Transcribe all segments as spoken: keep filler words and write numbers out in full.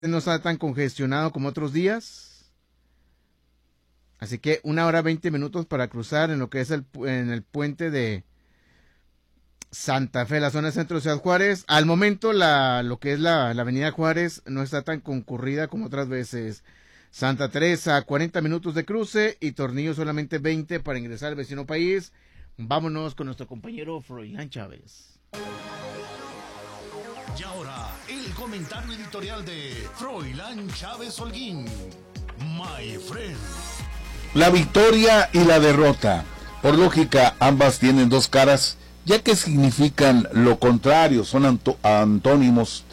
no está tan congestionado como otros días. Así que una hora veinte minutos para cruzar en lo que es el, en el puente de Santa Fe, la zona centro de Ciudad Juárez. Al momento la, lo que es la, la avenida Juárez no está tan concurrida como otras veces. Santa Teresa, cuarenta minutos de cruce y Tornillo solamente veinte para ingresar al vecino país. Vámonos con nuestro compañero Froilán Chávez. Y ahora, el comentario editorial de Froilán Chávez Holguín. My friend. La victoria y la derrota. Por lógica, ambas tienen dos caras, ya que significan lo contrario, son anto- antónimos,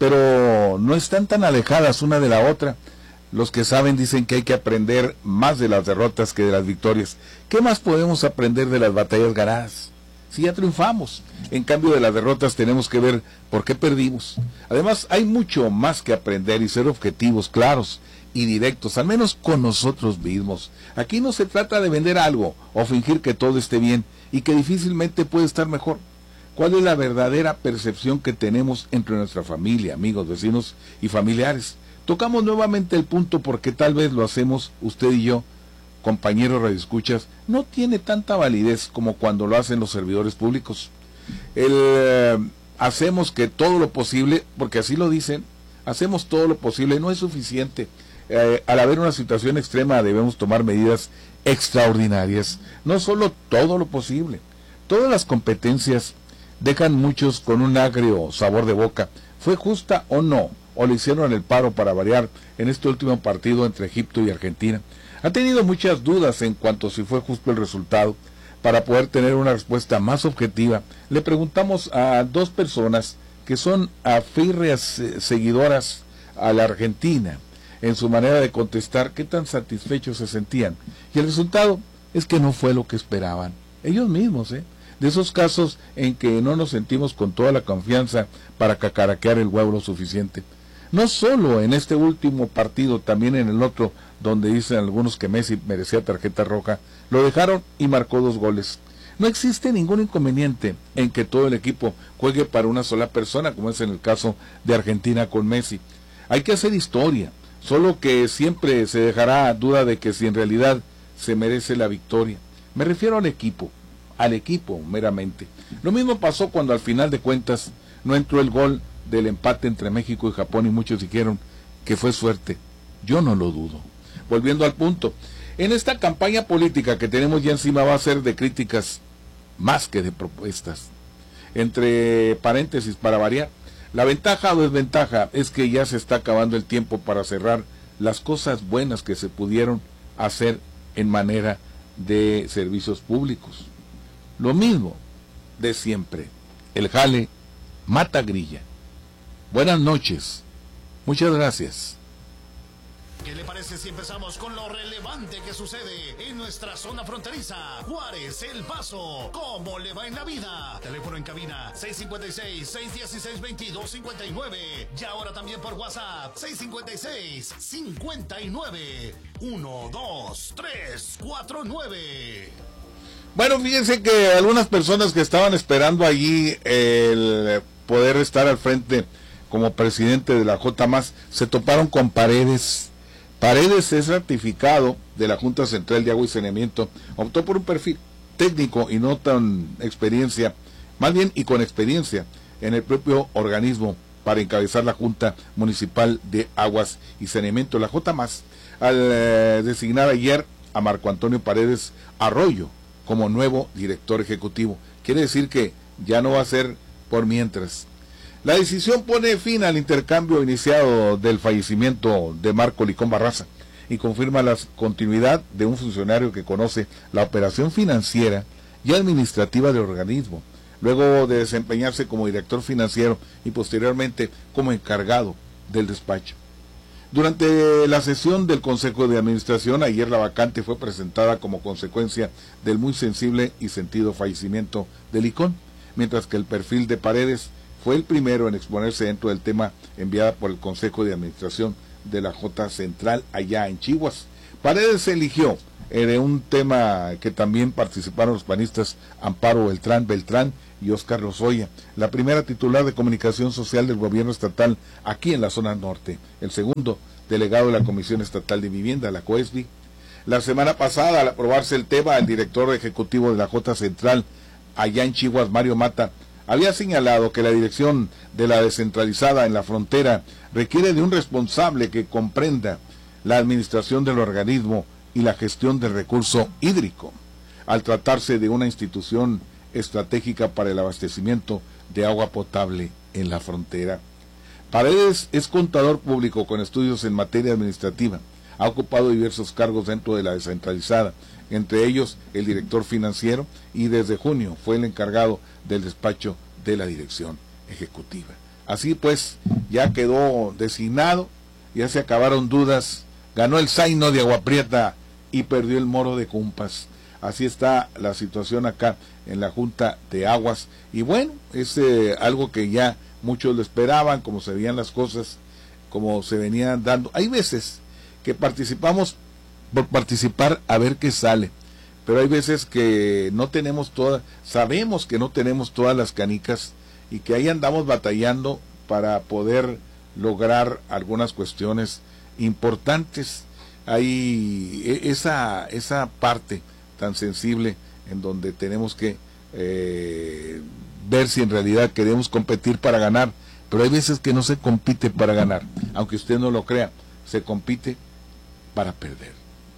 pero no están tan alejadas una de la otra. Los que saben dicen que hay que aprender más de las derrotas que de las victorias. ¿Qué más podemos aprender de las batallas ganadas? Si ya triunfamos. En cambio de las derrotas tenemos que ver por qué perdimos. Además, hay mucho más que aprender y ser objetivos, claros y directos, al menos con nosotros mismos. Aquí no se trata de vender algo o fingir que todo esté bien y que difícilmente puede estar mejor. ¿Cuál es la verdadera percepción que tenemos entre nuestra familia, amigos, vecinos y familiares? Tocamos nuevamente el punto porque tal vez lo hacemos usted y yo, compañeros radioescuchas, no tiene tanta validez como cuando lo hacen los servidores públicos. El, eh, hacemos que todo lo posible, porque así lo dicen, hacemos todo lo posible, no es suficiente. Eh, al haber una situación extrema debemos tomar medidas extraordinarias, no solo todo lo posible. Todas las competencias dejan muchos con un agrio sabor de boca. ¿Fue justa o no? ¿O le hicieron el paro para variar en este último partido entre Egipto y Argentina? Ha tenido muchas dudas en cuanto a si fue justo el resultado. Para poder tener una respuesta más objetiva, le preguntamos a dos personas que son aférreas eh, seguidoras a la Argentina, en su manera de contestar qué tan satisfechos se sentían. Y el resultado es que no fue lo que esperaban. Ellos mismos, ¿eh? De esos casos en que no nos sentimos con toda la confianza para cacaraquear el huevo lo suficiente. No solo en este último partido, también en el otro, donde dicen algunos que Messi merecía tarjeta roja, lo dejaron y marcó dos goles. No existe ningún inconveniente en que todo el equipo juegue para una sola persona, como es en el caso de Argentina con Messi. Hay que hacer historia, solo que siempre se dejará duda de que si en realidad se merece la victoria. Me refiero al equipo, al equipo meramente. Lo mismo pasó cuando al final de cuentas no entró el gol del empate entre México y Japón y muchos dijeron que fue suerte. Yo no lo dudo. Volviendo al punto, en esta campaña política que tenemos ya encima va a ser de críticas más que de propuestas. Entre paréntesis, para variar, la ventaja o desventaja es que ya se está acabando el tiempo para cerrar las cosas buenas que se pudieron hacer en manera de servicios públicos. Lo mismo de siempre, el jale mata grilla. Buenas noches, muchas gracias. ¿Qué le parece si empezamos con lo relevante que sucede en nuestra zona fronteriza? Juárez, El Paso, ¿cómo le va en la vida? Teléfono en cabina seis cinco seis, seis uno seis, dos dos cinco nueve y ahora también por WhatsApp seis cinco seis, cinco nueve, uno dos tres cuatro nueve. Bueno, fíjense que algunas personas que estaban esperando allí el poder estar al frente como presidente de la J más se toparon con Paredes. Paredes es ratificado de la Junta Central de Agua y Saneamiento, optó por un perfil técnico y no tan experiencia, más bien y con experiencia en el propio organismo para encabezar la Junta Municipal de Aguas y Saneamiento, la J más, al eh, designar ayer a Marco Antonio Paredes Arroyo como nuevo director ejecutivo. Quiere decir que ya no va a ser por mientras. La decisión pone fin al intercambio iniciado del fallecimiento de Marco Licón Barraza y confirma la continuidad de un funcionario que conoce la operación financiera y administrativa del organismo, luego de desempeñarse como director financiero y posteriormente como encargado del despacho. Durante la sesión del Consejo de Administración, ayer la vacante fue presentada como consecuencia del muy sensible y sentido fallecimiento de Licón, mientras que el perfil de Paredes fue el primero en exponerse dentro del tema enviada por el Consejo de Administración de la J Central allá en Chihuahua. Paredes eligió eh, de un tema que también participaron los panistas Amparo Beltrán Beltrán y Óscar Lozoya, la primera titular de comunicación social del gobierno estatal aquí en la zona norte, el segundo delegado de la Comisión Estatal de Vivienda, la COESBI. La semana pasada, al aprobarse el tema, el director ejecutivo de la J Central, allá en Chihuahua, Mario Mata, había señalado que la dirección de la descentralizada en la frontera requiere de un responsable que comprenda la administración del organismo y la gestión del recurso hídrico, al tratarse de una institución estratégica para el abastecimiento de agua potable en la frontera. Paredes es contador público con estudios en materia administrativa. Ha ocupado diversos cargos dentro de la descentralizada, entre ellos el director financiero, y desde junio fue el encargado del despacho de la dirección ejecutiva. Así pues, ya quedó designado, ya se acabaron dudas, ganó el zaino de Agua Prieta y perdió el moro de Cumpas. Así está la situación acá en la Junta de Aguas, y bueno, es eh, algo que ya muchos lo esperaban, como se veían las cosas, como se venían dando. Hay veces que participamos por participar a ver qué sale, pero hay veces que no tenemos todas, sabemos que no tenemos todas las canicas y que ahí andamos batallando para poder lograr algunas cuestiones importantes. Hay esa, esa parte tan sensible en donde tenemos que eh, ver si en realidad queremos competir para ganar, pero hay veces que no se compite para ganar, aunque usted no lo crea, se compite para perder.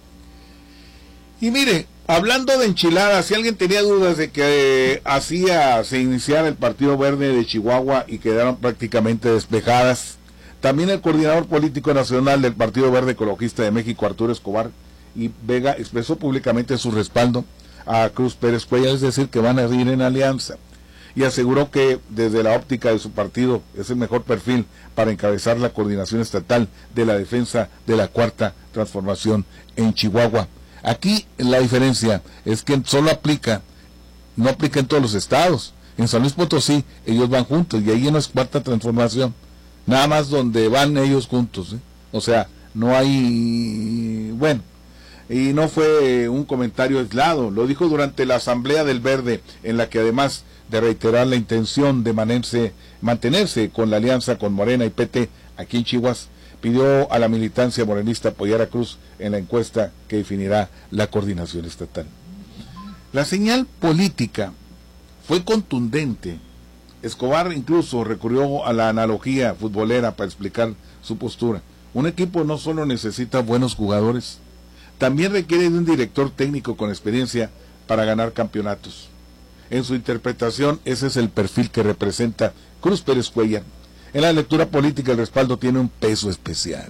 Y mire, hablando de enchiladas, si alguien tenía dudas de que eh, hacía se iniciara el Partido Verde de Chihuahua y quedaron prácticamente despejadas, también el coordinador político nacional del Partido Verde Ecologista de México, Arturo Escobar y Vega, expresó públicamente su respaldo a Cruz Pérez Cuellar, es decir, que van a ir en alianza, y aseguró que desde la óptica de su partido es el mejor perfil para encabezar la coordinación estatal de la defensa de la Cuarta Transformación en Chihuahua. Aquí la diferencia es que solo aplica, no aplica en todos los estados. En San Luis Potosí ellos van juntos y ahí no es Cuarta Transformación, nada más donde van ellos juntos, ¿eh? O sea, no hay, bueno, y no fue un comentario aislado, lo dijo durante la Asamblea del Verde, en la que además de reiterar la intención de mantenerse, mantenerse con la alianza con Morena y P T aquí en Chihuahua, pidió a la militancia morenista apoyar a Cruz en la encuesta que definirá la coordinación estatal. La señal política fue contundente. Escobar incluso recurrió a la analogía futbolera para explicar su postura. Un equipo no solo necesita buenos jugadores, también requiere de un director técnico con experiencia para ganar campeonatos. En su interpretación, ese es el perfil que representa Cruz Pérez Cuellar. En la lectura política el respaldo tiene un peso especial,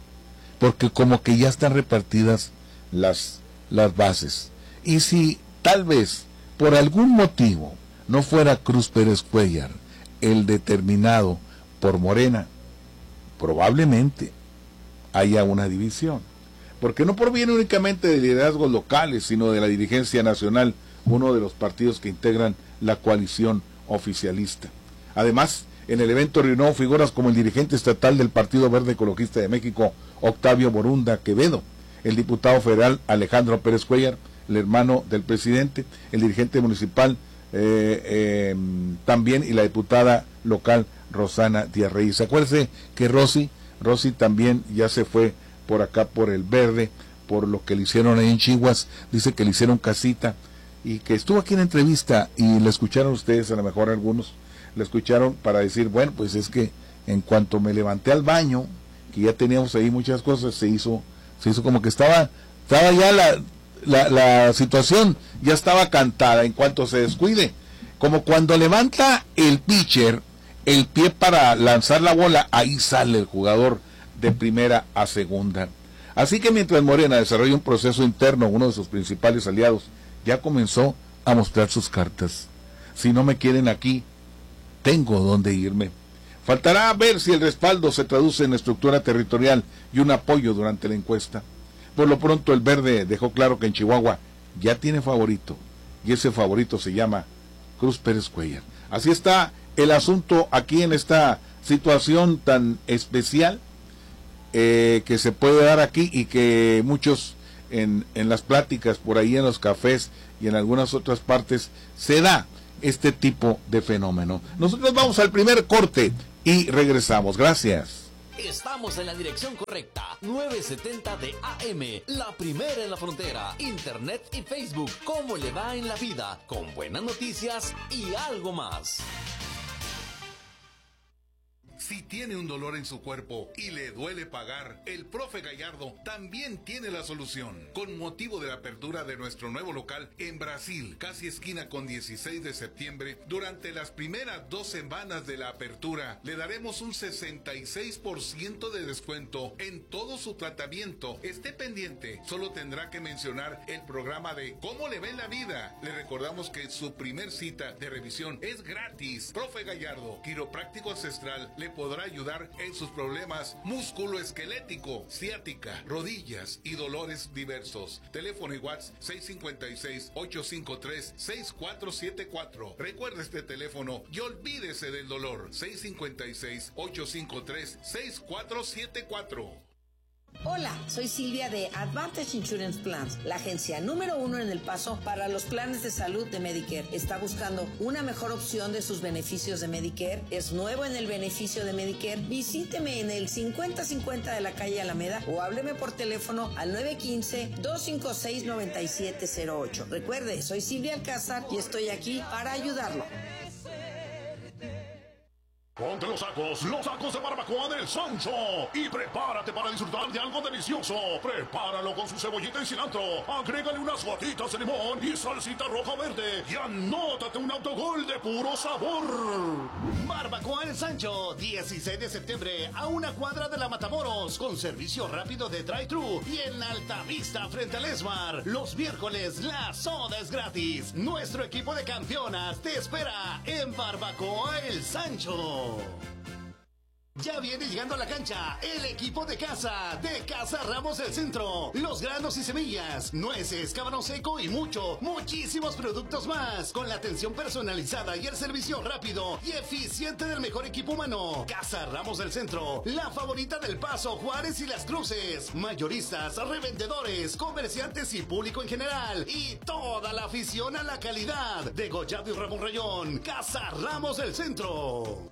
porque como que ya están repartidas las, las bases. Y si tal vez, por algún motivo, no fuera Cruz Pérez Cuellar el determinado por Morena, probablemente haya una división. Porque no proviene únicamente de liderazgos locales, sino de la dirigencia nacional, uno de los partidos que integran la coalición oficialista. Además, en el evento reunió figuras como el dirigente estatal del Partido Verde Ecologista de México, Octavio Borunda Quevedo, el diputado federal Alejandro Pérez Cuellar, el hermano del presidente, el dirigente municipal eh, eh, también, y la diputada local Rosana Díaz Reyes. Acuérdense que Rosy, Rosy también ya se fue por acá por el Verde, por lo que le hicieron ahí en Chihuahua, dice que le hicieron casita, y que estuvo aquí en entrevista, y le escucharon ustedes, a lo mejor algunos, le escucharon para decir, bueno, pues es que en cuanto me levanté al baño, que ya teníamos ahí muchas cosas, se hizo, se hizo como que estaba, estaba ya la, la, la situación, ya estaba cantada, en cuanto se descuide, como cuando levanta el pitcher el pie para lanzar la bola, ahí sale el jugador de primera a segunda. Así que mientras Morena desarrolla un proceso interno, uno de sus principales aliados ya comenzó a mostrar sus cartas. Si no me quieren aquí, tengo dónde irme. Faltará ver si el respaldo se traduce en estructura territorial y un apoyo durante la encuesta. Por lo pronto el Verde dejó claro que en Chihuahua ya tiene favorito, y ese favorito se llama Cruz Pérez Cuellar. Así está el asunto aquí en esta situación tan especial eh, que se puede dar aquí, y que muchos en, en las pláticas, por ahí en los cafés y en algunas otras partes, se da este tipo de fenómeno. Nosotros vamos al primer corte y regresamos. Gracias. Estamos en la dirección correcta, novecientos setenta de A M, la primera en la frontera, internet y Facebook. ¿Cómo le va en la vida? Con buenas noticias y algo más. Si tiene un dolor en su cuerpo y le duele pagar, el profe Gallardo también tiene la solución. Con motivo de la apertura de nuestro nuevo local en Brasil, casi esquina con dieciséis de septiembre, durante las primeras dos semanas de la apertura, le daremos un sesenta y seis por ciento de descuento en todo su tratamiento. Esté pendiente, solo tendrá que mencionar el programa de ¿Cómo le va en la vida? Le recordamos que su primer cita de revisión es gratis. Profe Gallardo, quiropráctico ancestral, le podrá ayudar en sus problemas músculo-esquelético, ciática, rodillas y dolores diversos. Teléfono y WhatsApp seis cinco seis, ocho cinco tres, seis cuatro siete cuatro. Recuerde este teléfono y olvídese del dolor. seis cinco seis, ocho cinco tres, seis cuatro siete cuatro. Hola, soy Silvia de Advantage Insurance Plans, la agencia número uno en El Paso para los planes de salud de Medicare. ¿Está buscando una mejor opción de sus beneficios de Medicare? ¿Es nuevo en el beneficio de Medicare? Visíteme en el cincuenta cincuenta de la calle Alameda o hábleme por teléfono al nueve uno cinco, dos cinco seis, nueve siete cero ocho. Recuerde, soy Silvia Alcázar y estoy aquí para ayudarlo. Ponte los sacos, los sacos de barbacoa del Sancho y prepárate para disfrutar de algo delicioso. Prepáralo con su cebollita y cilantro, agrégale unas gotitas de limón y salsita roja verde y anótate un autogol de puro sabor. Barbacoa El Sancho, dieciséis de septiembre, a una cuadra de la Matamoros, con servicio rápido de drive-thru y en Alta Vista frente al Esmar. Los miércoles la soda es gratis. Nuestro equipo de campeonas te espera en Barbacoa El Sancho. Ya viene llegando a la cancha el equipo de casa, de Casa Ramos del Centro. Los granos y semillas, nueces, cábano seco y mucho, muchísimos productos más. Con la atención personalizada y el servicio rápido y eficiente del mejor equipo humano. Casa Ramos del Centro, la favorita del Paso, Juárez y Las Cruces. Mayoristas, revendedores, comerciantes y público en general. Y toda la afición a la calidad. De Gollado y Ramón Rayón, Casa Ramos del Centro.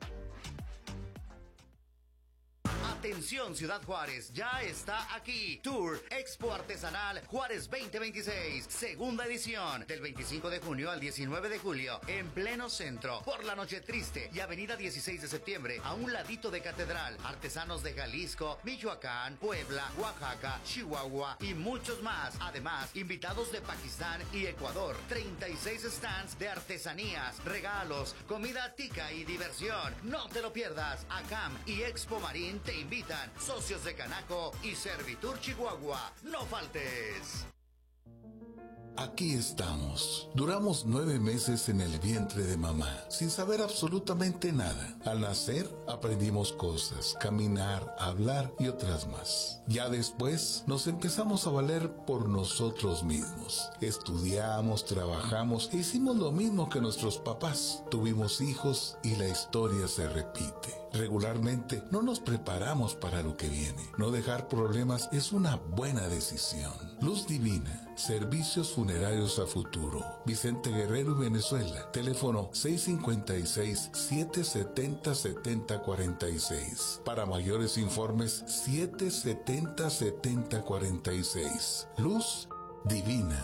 Atención Ciudad Juárez, ya está aquí. Tour Expo Artesanal Juárez veinte veintiséis, segunda edición, del veinticinco de junio al diecinueve de julio, en pleno centro, por la Noche Triste y avenida dieciséis de septiembre, a un ladito de Catedral. Artesanos de Jalisco, Michoacán, Puebla, Oaxaca, Chihuahua y muchos más. Además, invitados de Pakistán y Ecuador. treinta y seis stands de artesanías, regalos, comida tica y diversión. No te lo pierdas. ACAM y Expo Marín te invitan. Socios de Canaco y Servitur Chihuahua. No faltes. Aquí estamos. Duramos nueve meses en el vientre de mamá, sin saber absolutamente nada. Al nacer, aprendimos cosas, caminar, hablar y otras más. Ya después, nos empezamos a valer por nosotros mismos. Estudiamos, trabajamos e hicimos lo mismo que nuestros papás. Tuvimos hijos y la historia se repite. Regularmente, no nos preparamos para lo que viene. No dejar problemas es una buena decisión. Luz Divina, servicios funerarios a futuro. Vicente Guerrero y Venezuela. Teléfono seis cinco seis, siete siete cero, siete cero cuatro seis. Para mayores informes, siete siete cero, siete cero cuatro seis. Luz Divina.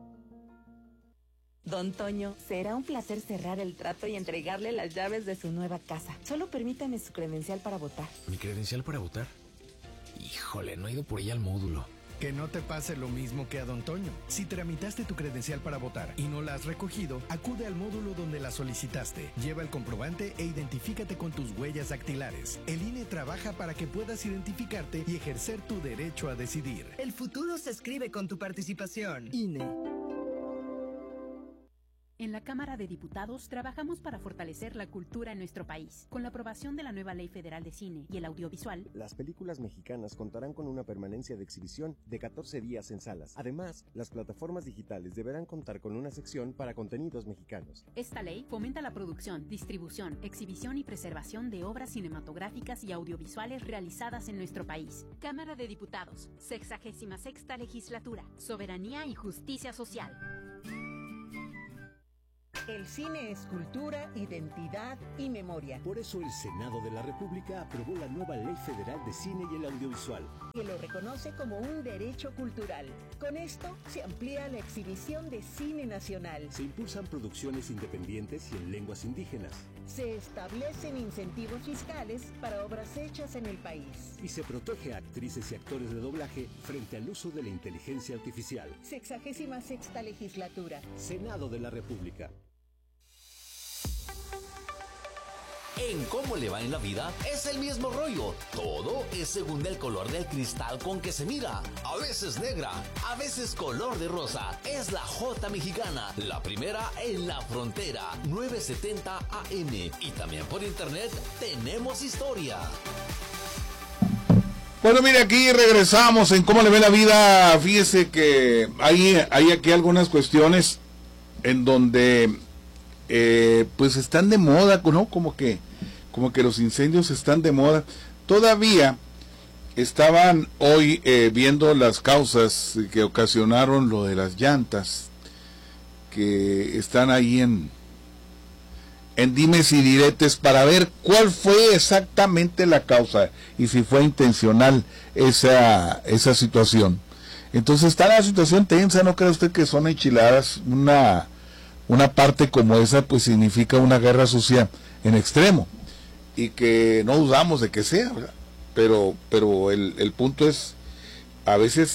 Don Toño, será un placer cerrar el trato y entregarle las llaves de su nueva casa. Solo permítame su credencial para votar. ¿Mi credencial para votar? Híjole, no he ido por ella al módulo. Que no te pase lo mismo que a Don Toño. Si tramitaste tu credencial para votar y no la has recogido, acude al módulo donde la solicitaste. Lleva el comprobante e identifícate con tus huellas dactilares. El I N E trabaja para que puedas identificarte y ejercer tu derecho a decidir. El futuro se escribe con tu participación. I N E. En la Cámara de Diputados trabajamos para fortalecer la cultura en nuestro país. Con la aprobación de la nueva Ley Federal de Cine y el Audiovisual, las películas mexicanas contarán con una permanencia de exhibición de catorce días en salas. Además, las plataformas digitales deberán contar con una sección para contenidos mexicanos. Esta ley fomenta la producción, distribución, exhibición y preservación de obras cinematográficas y audiovisuales realizadas en nuestro país. Cámara de Diputados, sexagésima sexta Legislatura, Soberanía y Justicia Social. El cine es cultura, identidad y memoria. Por eso el Senado de la República aprobó la nueva Ley Federal de Cine y el Audiovisual, que lo reconoce como un derecho cultural. Con esto se amplía la exhibición de cine nacional. Se impulsan producciones independientes y en lenguas indígenas. Se establecen incentivos fiscales para obras hechas en el país. Y se protege a actrices y actores de doblaje frente al uso de la inteligencia artificial. Sexagésima sexta Legislatura. Senado de la República. En Cómo le va en la vida es el mismo rollo. Todo es según el color del cristal con que se mira. A veces negra, a veces color de rosa. Es la J Mexicana, la primera en la frontera. nueve setenta A M. Y también por internet tenemos historia. Bueno, mire, aquí regresamos en Cómo le ve la vida. Fíjese que hay, hay aquí algunas cuestiones en donde eh, pues están de moda, ¿no? Como que, como que los incendios están de moda. Todavía estaban hoy eh, viendo las causas que ocasionaron lo de las llantas, que están ahí en, en dimes y diretes para ver cuál fue exactamente la causa y si fue intencional esa, esa situación. Entonces está la situación tensa, ¿no cree usted que son enchiladas? Una, una parte como esa pues significa una guerra sucia en extremo y que no dudamos de que sea, ¿verdad? Pero, pero el, el punto es a veces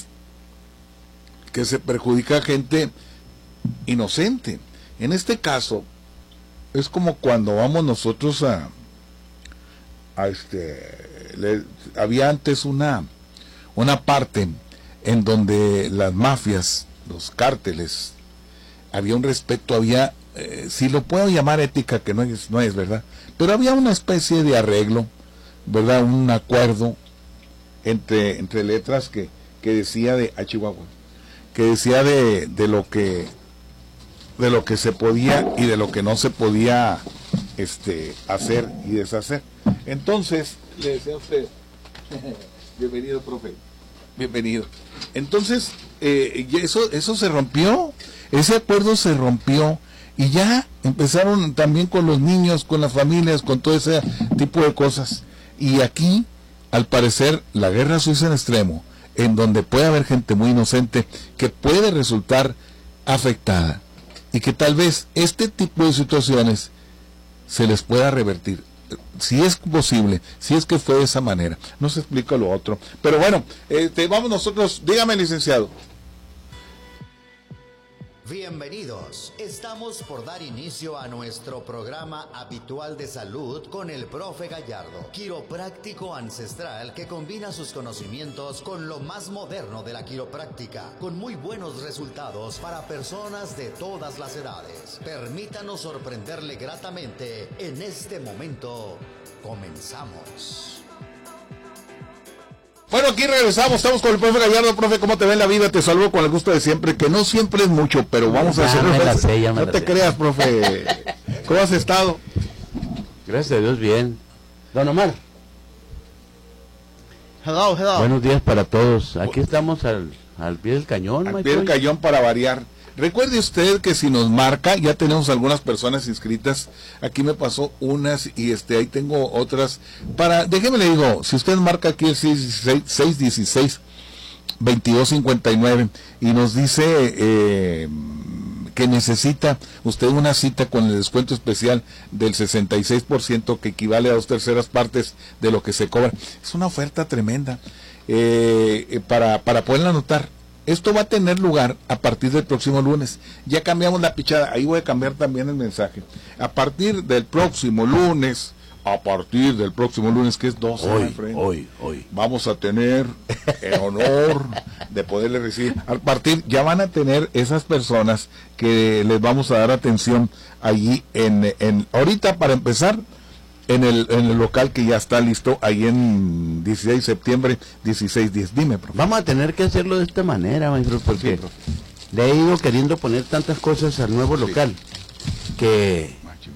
que se perjudica a gente inocente. En este caso es como cuando vamos nosotros a, a este, le, había antes una, una parte en donde las mafias, los cárteles, había un respeto, había, eh, si lo puedo llamar ética, que no es, no es verdad, pero había una especie de arreglo, verdad, un acuerdo entre, entre letras que, que decía de, a Chihuahua, que decía de, de lo que de lo que se podía y de lo que no se podía este hacer y deshacer. Entonces, le decía a usted, bienvenido, profe, bienvenido. Entonces, eh, eso, eso se rompió, ese acuerdo se rompió, y ya empezaron también con los niños, con las familias, con todo ese tipo de cosas. Y aquí, al parecer, la guerra sucia en extremo, en donde puede haber gente muy inocente que puede resultar afectada, y que tal vez este tipo de situaciones se les pueda revertir, si es posible, si es que fue de esa manera. No se explica lo otro, pero bueno, este, vamos nosotros, dígame, licenciado. Bienvenidos, estamos por dar inicio a nuestro programa habitual de salud con el profe Gallardo, quiropráctico ancestral que combina sus conocimientos con lo más moderno de la quiropráctica, con muy buenos resultados para personas de todas las edades. Permítanos sorprenderle gratamente en este momento. Comenzamos. Bueno, aquí regresamos, estamos con el profe Gallardo. Profe, ¿cómo te ve en la vida? Te saludo con el gusto de siempre, que no siempre es mucho, pero vamos a hacerlo. No te creas, profe. ¿Cómo has estado? Gracias a Dios, bien. Don Omar. Hello, hello. Buenos días para todos. Aquí estamos al, al pie del cañón. Al pie del cañón para variar. Recuerde usted que si nos marca, ya tenemos algunas personas inscritas. Aquí me pasó unas y este ahí tengo otras. Para, déjeme le digo, si usted marca aquí el seis dieciséis, veintidós cincuenta y nueve y nos dice eh, que necesita usted una cita con el descuento especial del sesenta y seis por ciento, que equivale a dos terceras partes de lo que se cobra. Es una oferta tremenda eh, para, para poderla anotar. Esto va a tener lugar a partir del próximo lunes. Ya cambiamos la pichada, ahí voy a cambiar también el mensaje. A partir del próximo lunes, a partir del próximo lunes, que es doce, hoy, hoy, hoy, vamos a tener el honor de poderle recibir. Al partir ya van a tener esas personas que les vamos a dar atención allí en, en ahorita para empezar en el, en el local que ya está listo ahí en dieciséis de septiembre, dieciséis diez. Dime, profe. Vamos a tener que hacerlo de esta manera, maestro, porque sí, le he ido queriendo poner tantas cosas al nuevo local, sí, que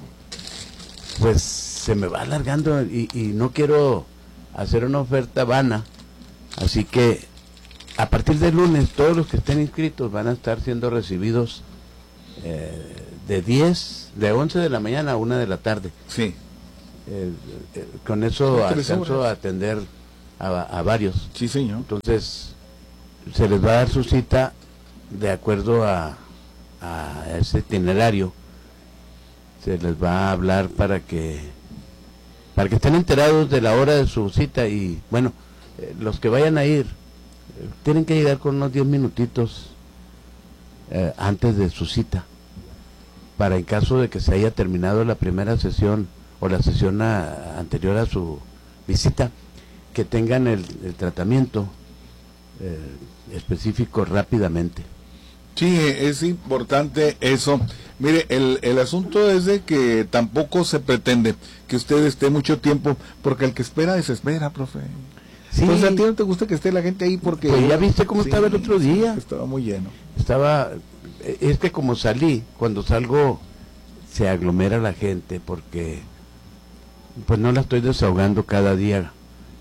pues se me va alargando y, y no quiero hacer una oferta vana, así que a partir del lunes todos los que estén inscritos van a estar siendo recibidos eh, de diez, de once de la mañana a una de la tarde. Sí. Eh, eh, con eso alcanzo a atender a, a varios. Sí, señor. Entonces se les va a dar su cita de acuerdo a, a ese itinerario. Se les va a hablar para que para que estén enterados de la hora de su cita y bueno, eh, los que vayan a ir eh, tienen que llegar con unos diez minutitos eh, antes de su cita, para en caso de que se haya terminado la primera sesión o la sesión a, anterior a su visita, que tengan el, el tratamiento eh, específico rápidamente. Sí, es importante eso. Mire, el, el asunto es de que tampoco se pretende que usted esté mucho tiempo, porque el que espera desespera, profe. Sí. Entonces, ¿a ti no te gusta que esté la gente ahí? Porque pues ya viste cómo sí, estaba el otro día. Estaba muy lleno. Estaba, es que como salí, cuando salgo se aglomera la gente, porque pues no la estoy desahogando cada día.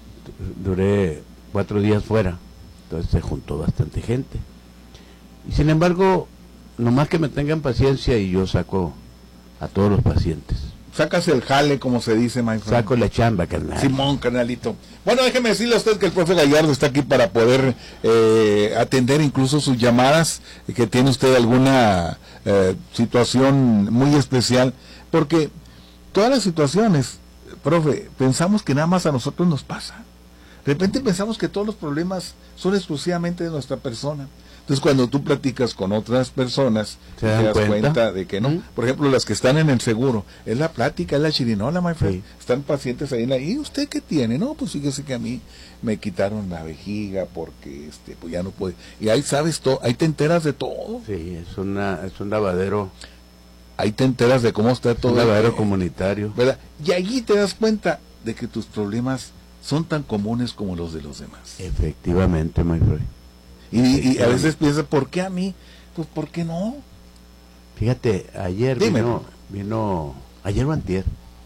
Duré cuatro días fuera, entonces se juntó bastante gente. Y sin embargo, nomás que me tengan paciencia y yo saco a todos los pacientes. Sacas el jale, como se dice, my friend. Saco la chamba, carnal. Simón, carnalito. Bueno, déjeme decirle a usted que el profe Gallardo está aquí para poder eh, atender incluso sus llamadas, que tiene usted alguna eh, situación muy especial, porque todas las situaciones, profe, pensamos que nada más a nosotros nos pasa. De repente pensamos que todos los problemas son exclusivamente de nuestra persona. Entonces, cuando tú platicas con otras personas, te das cuenta? cuenta de que no. ¿Mm? Por ejemplo, las que están en el seguro, es la plática, es la chirinola, my friend. Sí. Están pacientes ahí en la... ¿Y usted qué tiene? No, pues fíjese que a mí me quitaron la vejiga porque este pues ya no puede. Y ahí sabes todo, ahí te enteras de todo. Sí, es una es un lavadero. Ahí te enteras de cómo está todo. Un lavadero el, comunitario. ¿Verdad? Y allí te das cuenta de que tus problemas son tan comunes como los de los demás. Efectivamente, my friend. Y, y a veces piensa, ¿por qué a mí? Pues, ¿por qué no? Fíjate, ayer Dime. vino, vino, ayer o antier,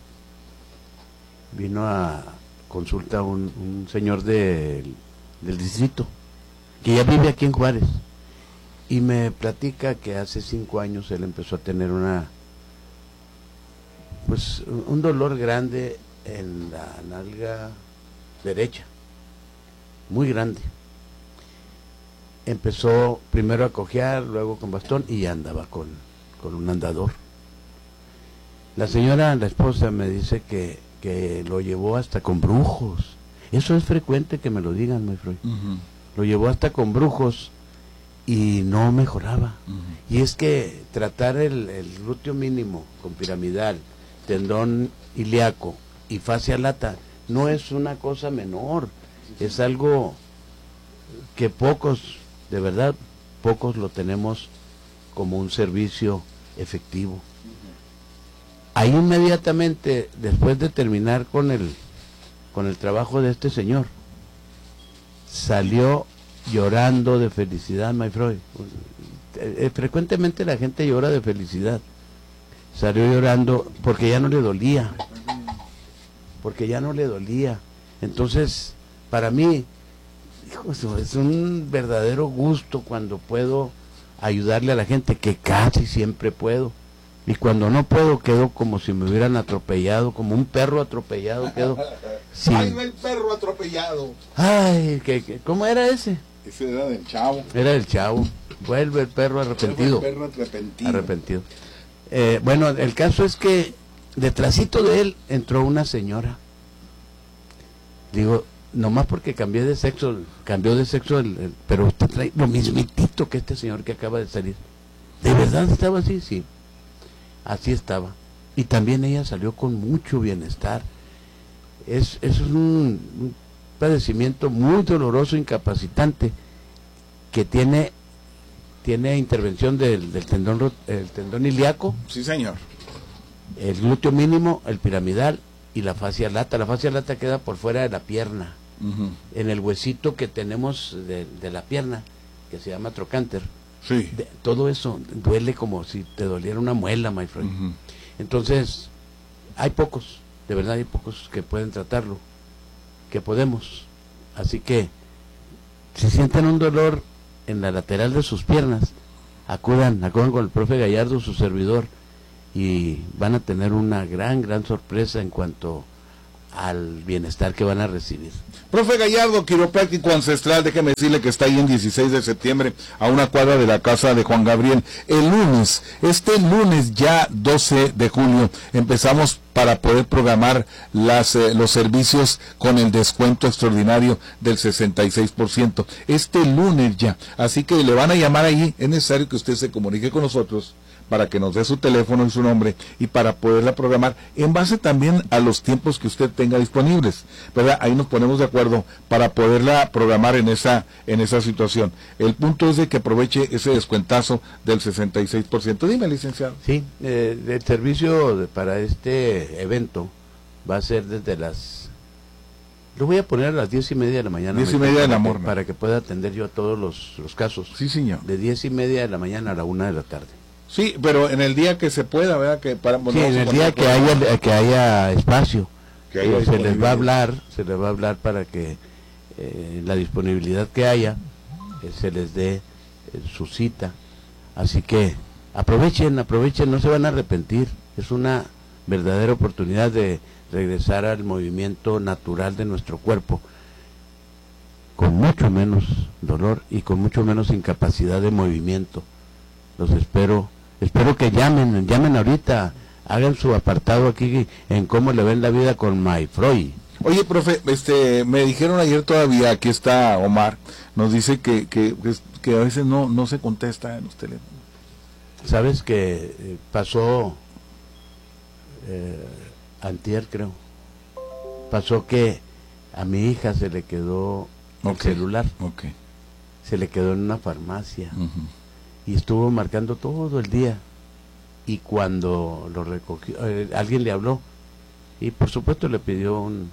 vino a consulta un, un señor de, del distrito, que ya vive aquí en Juárez, y me platica que hace cinco años él empezó a tener una, pues, un dolor grande en la nalga derecha, muy grande. Empezó primero a cojear, luego con bastón y ya andaba con, con un andador. La señora, la esposa, me dice que, que lo llevó hasta con brujos. Eso es frecuente que me lo digan, my friend. Uh-huh. Lo llevó hasta con brujos y no mejoraba. Uh-huh. Y es que tratar el, el glúteo mínimo con piramidal, tendón ilíaco y fascia lata no es una cosa menor. Es algo que pocos... de verdad, pocos lo tenemos como un servicio efectivo. Ahí inmediatamente, después de terminar con el, con el trabajo de este señor, salió llorando de felicidad, my friend. Eh, frecuentemente la gente llora de felicidad. Salió llorando porque ya no le dolía. Porque ya no le dolía. Entonces, para mí, es un verdadero gusto cuando puedo ayudarle a la gente, que casi siempre puedo, y cuando no puedo quedo como si me hubieran atropellado, como un perro atropellado quedo. Sin... ¡Ay, el perro atropellado! Ay, ¿qué, qué, ¿cómo era ese? Ese era del Chavo. Era del Chavo. Vuelve el perro arrepentido. Vuelve el perro arrepentido. Arrepentido. Eh, bueno, el caso es que detrásito de él entró una señora. Digo, nomás porque cambié de sexo, cambió de sexo, el, el, pero usted trae lo mismitito que este señor que acaba de salir. ¿De verdad estaba así? Sí. Así estaba. Y también ella salió con mucho bienestar. Es, es un, un padecimiento muy doloroso, incapacitante, que tiene tiene intervención del, del tendón el tendón ilíaco. Sí, señor. El glúteo mínimo, el piramidal y la fascia lata. La fascia lata queda por fuera de la pierna, uh-huh. en el huesito que tenemos de, de la pierna, que se llama trocánter. Sí. De, todo eso duele como si te doliera una muela, my friend. Uh-huh. Entonces, hay pocos, de verdad hay pocos que pueden tratarlo, que podemos. Así que, si sienten un dolor en la lateral de sus piernas, acudan, acudan con el profe Gallardo, su servidor, y van a tener una gran, gran sorpresa en cuanto al bienestar que van a recibir. Profe Gallardo, quiropráctico ancestral, déjeme decirle que está ahí en dieciséis de septiembre, a una cuadra de la casa de Juan Gabriel. El lunes, este lunes ya doce de julio, empezamos para poder programar las, eh, los servicios con el descuento extraordinario del sesenta y seis por ciento. Este lunes ya, así que le van a llamar ahí, es necesario que usted se comunique con nosotros para que nos dé su teléfono y su nombre y para poderla programar en base también a los tiempos que usted tenga disponibles, ¿verdad? Ahí nos ponemos de acuerdo para poderla programar en esa en esa situación. El punto es de que aproveche ese descuentazo del sesenta y seis por ciento. Dime, licenciado. Sí, eh, el servicio de, para este evento va a ser desde las... Lo voy a poner a las diez y media de la mañana. Diez y media de la mañana. Para que pueda atender yo a todos los, los casos. Sí, señor. De diez y media de la mañana a la una de la tarde. Sí, pero en el día que se pueda, ¿verdad? Que para, sí, en el día que haya, que haya espacio, que haya se les va a hablar, se les va a hablar para que eh, la disponibilidad que haya, eh, se les dé eh, su cita. Así que aprovechen, aprovechen, no se van a arrepentir. Es una verdadera oportunidad de regresar al movimiento natural de nuestro cuerpo, con mucho menos dolor y con mucho menos incapacidad de movimiento. Los espero. Espero que llamen, llamen ahorita, hagan su apartado aquí en Cómo le ven la vida con My Freud. Oye, profe, este, me dijeron ayer todavía, aquí está Omar, nos dice que, que, que a veces no, no se contesta en los teléfonos. ¿Sabes que eh, pasó, eh, antier creo, pasó que a mi hija se le quedó el okay. celular, okay. se le quedó en una farmacia. Uh-huh. Y estuvo marcando todo el día, y cuando lo recogió, eh, alguien le habló, y por supuesto le pidió un,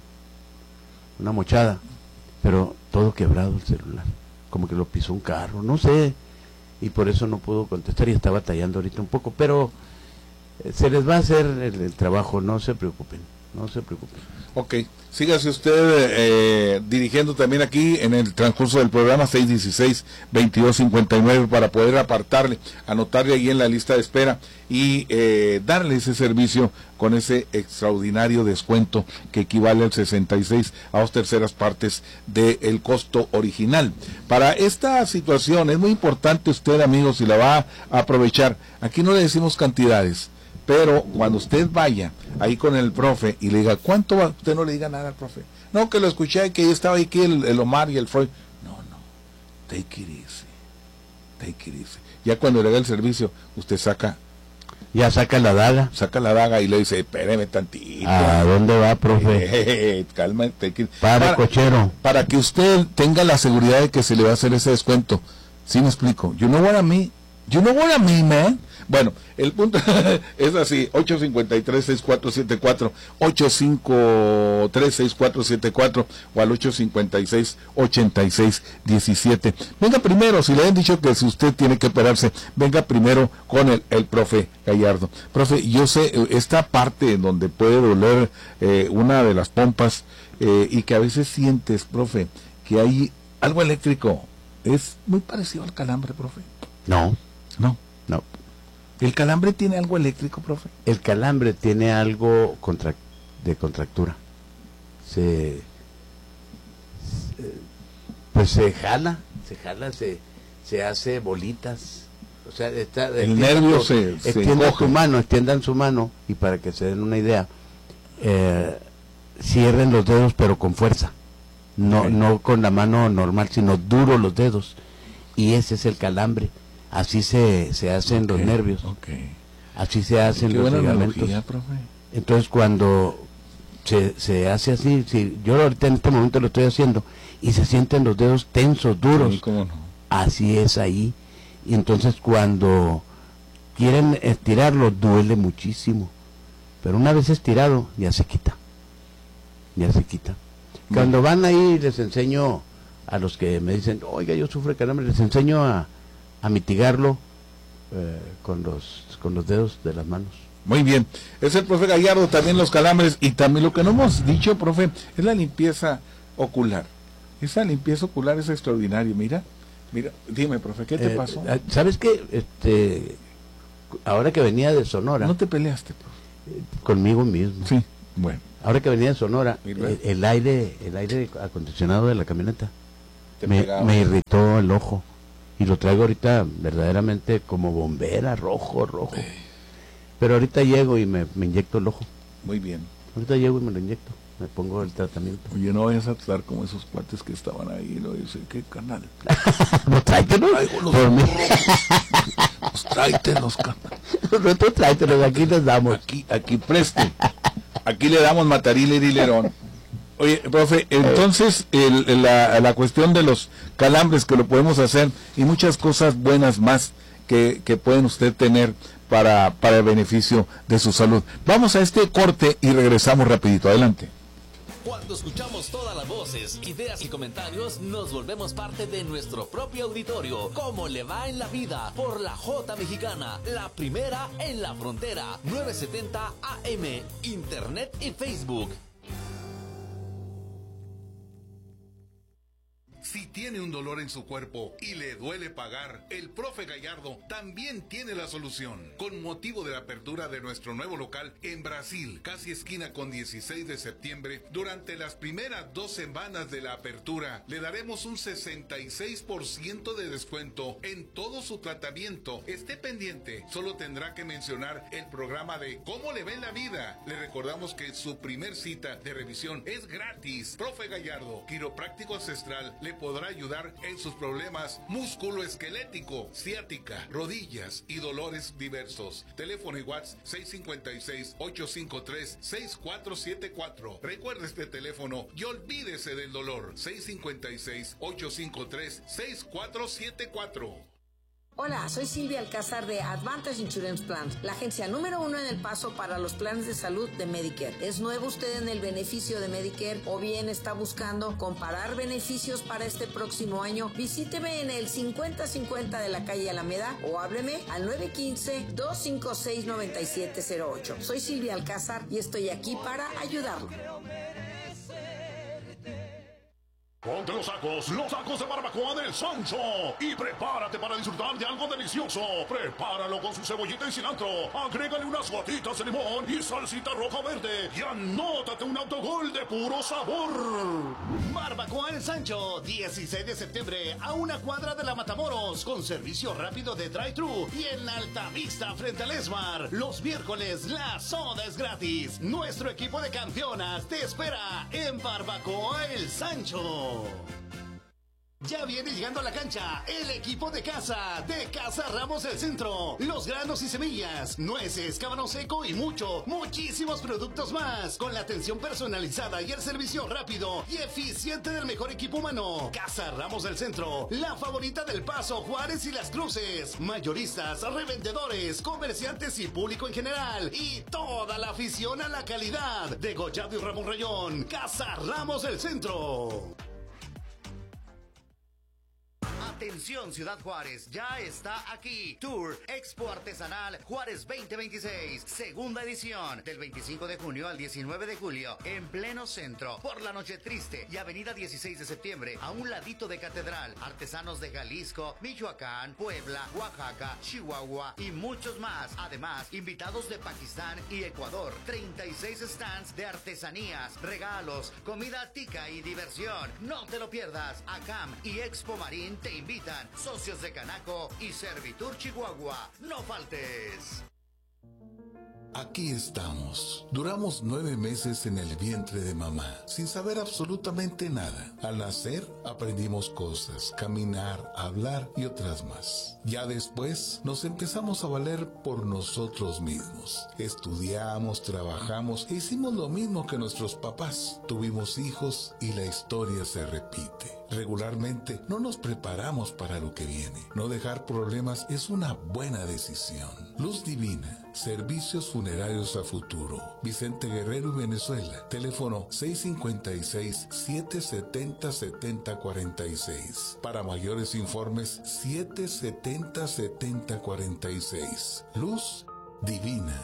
una mochada, pero todo quebrado el celular, como que lo pisó un carro, no sé, y por eso no pudo contestar, y está batallando ahorita un poco, pero eh, se les va a hacer el, el trabajo, no se preocupen, no se preocupen. Ok, sígase usted eh, dirigiendo también aquí en el transcurso del programa seis uno seis, veintidós cincuenta y nueve para poder apartarle, anotarle ahí en la lista de espera y eh, darle ese servicio con ese extraordinario descuento que equivale al sesenta y seis a dos terceras partes del costo original. Para esta situación es muy importante usted, amigos, si la va a aprovechar, aquí no le decimos cantidades, pero cuando usted vaya ahí con el profe y le diga, ¿cuánto va? Usted no le diga nada al profe. No, que lo escuché, que estaba aquí el, el Omar y el Freud. No, no, take it easy, take it easy. Ya cuando le haga el servicio, usted saca... Ya saca la daga. Saca la daga y le dice, espéreme tantito. ¿A dónde va, profe? Eh, calma, take it. Para, para, cochero. Para que usted tenga la seguridad de que se le va a hacer ese descuento. ¿Sí me explico? You know what I mean? You know what I mean, man? Bueno, el punto es así, ocho cinco tres, seis cuatro siete cuatro, ocho cinco tres, seis cuatro siete cuatro o al ocho cinco seis, ocho seis uno siete. Venga primero, si le han dicho que si usted tiene que operarse, venga primero con el, el profe Gallardo. Profe, yo sé, esta parte en donde puede doler eh, una de las pompas eh, y que a veces sientes, profe, que hay algo eléctrico, ¿es muy parecido al calambre, profe? No. No. No. ¿El calambre tiene algo eléctrico, profe? El calambre tiene algo contra, de contractura. Se, se, pues se jala, se jala, se, se hace bolitas. O sea, está, el nervio tu, se, extienda se tu mano, extiendan su mano, y para que se den una idea, eh, cierren los dedos pero con fuerza. No, okay. No con la mano normal, sino duro los dedos. Y ese es el calambre. Así se, se hacen okay, los nervios, okay. Así se hacen Qué los buena ligamentos. Analogía, profe. Entonces cuando se, se hace así, si yo ahorita en este momento lo estoy haciendo, y se sienten los dedos tensos, duros, sí, ¿cómo no? así es ahí. Y entonces cuando quieren estirarlo duele muchísimo, pero una vez estirado ya se quita, ya se quita. Cuando van ahí les enseño a los que me dicen, oiga, yo sufro de calambres, les enseño a, a mitigarlo eh, con los con los dedos de las manos. Muy bien, es el profe Gallardo, también los calambres, y también lo que no hemos dicho, profe, es la limpieza ocular. Esa limpieza ocular es extraordinaria, mira, mira, dime, profe, ¿qué te Eh, pasó? ¿Sabes qué? Este, ahora que venía de Sonora... ¿No te peleaste, profe? Eh, conmigo mismo. Sí, bueno. Ahora que venía de Sonora, el, el aire el aire acondicionado de la camioneta me, me irritó el ojo, y lo traigo ahorita verdaderamente como bombera, rojo, rojo. Eh. Pero ahorita llego y me, me inyecto el ojo. Muy bien. Ahorita llego y me lo inyecto. Me pongo el tratamiento. Oye, no vayas a estar como esos cuates que estaban ahí. Lo dice, ¿qué canal? No, tráetelos. Por mí. Pues tráetelos, canal. No, tú tráetelos, aquí les damos. Aquí, aquí preste. Aquí le damos matarile y lerón. Oye, profe, entonces el, la, la cuestión de los calambres que lo podemos hacer y muchas cosas buenas más que, que pueden usted tener para, para el beneficio de su salud. Vamos a este corte y regresamos rapidito. Adelante. Cuando escuchamos todas las voces, ideas y comentarios, nos volvemos parte de nuestro propio auditorio. ¿Cómo le va en la vida? Por la J Mexicana, la primera en la frontera. nueve setenta A M, Internet y Facebook. Si tiene un dolor en su cuerpo y le duele pagar, el profe Gallardo también tiene la solución. Con motivo de la apertura de nuestro nuevo local en Brasil, casi esquina con dieciséis de septiembre, durante las primeras dos semanas de la apertura, le daremos un sesenta y seis por ciento de descuento en todo su tratamiento. Esté pendiente, solo tendrá que mencionar el programa de ¿Cómo le va en la vida? Le recordamos que su primer cita de revisión es gratis. Profe Gallardo, quiropráctico ancestral, le podrá ayudar en sus problemas músculo-esquelético, ciática, rodillas y dolores diversos. Teléfono y WhatsApp seis cinco seis, ocho cinco tres, seis cuatro siete cuatro. Recuerde este teléfono y olvídese del dolor. seis cinco seis, ocho cinco tres, seis cuatro siete cuatro. Hola, soy Silvia Alcázar de Advantage Insurance Plans, la agencia número uno en El Paso para los planes de salud de Medicare. ¿Es nuevo usted en el beneficio de Medicare o bien está buscando comparar beneficios para este próximo año? Visíteme en el cincuenta cincuenta de la calle Alameda o hábleme al nueve uno cinco, dos cinco seis, nueve siete cero ocho. Soy Silvia Alcázar y estoy aquí para ayudarlo. Ponte los sacos, los sacos de barbacoa del Sancho y prepárate para disfrutar de algo delicioso. Prepáralo con su cebollita y cilantro, agrégale unas gotitas de limón y salsita roja o verde y anótate un autogol de puro sabor. Barbacoa El Sancho, dieciséis de septiembre, a una cuadra de la Matamoros, con servicio rápido de drive-thru y en Alta Vista frente al Esmar. Los miércoles la soda es gratis. Nuestro equipo de campeonas te espera en Barbacoa El Sancho. Ya viene llegando a la cancha el equipo de casa, de Casa Ramos del Centro. Los granos y semillas, nueces, cábano seco y mucho, muchísimos productos más. Con la atención personalizada y el servicio rápido y eficiente del mejor equipo humano. Casa Ramos del Centro, la favorita del Paso, Juárez y Las Cruces. Mayoristas, revendedores, comerciantes y público en general. Y toda la afición a la calidad. De Gollado y Ramón Rayón, Casa Ramos del Centro. Atención Ciudad Juárez, ya está aquí. Tour Expo Artesanal Juárez veinte veintiséis, segunda edición, del veinticinco de junio al diecinueve de julio, en pleno centro, por la Noche Triste y avenida dieciséis de septiembre, a un ladito de Catedral. Artesanos de Jalisco, Michoacán, Puebla, Oaxaca, Chihuahua y muchos más. Además, invitados de Pakistán y Ecuador. treinta y seis stands de artesanías, regalos, comida tica y diversión. No te lo pierdas. ACAM y Expo Marín te invitan. Socios de Canaco y Servitur Chihuahua. No faltes. Aquí estamos. Duramos nueve meses en el vientre de mamá, sin saber absolutamente nada. Al nacer, aprendimos cosas, caminar, hablar y otras más. Ya después, nos empezamos a valer por nosotros mismos. Estudiamos, trabajamos e hicimos lo mismo que nuestros papás. Tuvimos hijos y la historia se repite. Regularmente, no nos preparamos para lo que viene. No dejar problemas es una buena decisión. Luz Divina. Servicios funerarios a futuro. Vicente Guerrero y Venezuela. Teléfono seis cinco seis, siete siete cero, siete cero cuatro seis. Para mayores informes, siete siete cero, siete cero cuatro seis. Luz Divina.